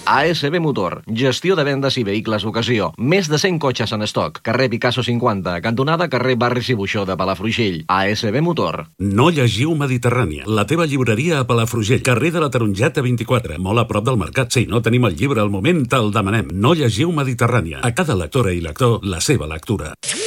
ASB Motor, gestió de vendes i vehicles d'ocasió. Més de 100 cotxes en estoc. Carrer Picasso 50, cantonada carrer Barris i Buixó de Palafrugell. ASB Motor. No llegiu Mediterrània, la teva llibreria a Palafrugell, carrer de la Tarongeta 24, molt a prop del mercat. Si no tenim el llibre al moment, te'l demanem. No llegiu Mediterrània. A cada lectora i lector, la seva lectura.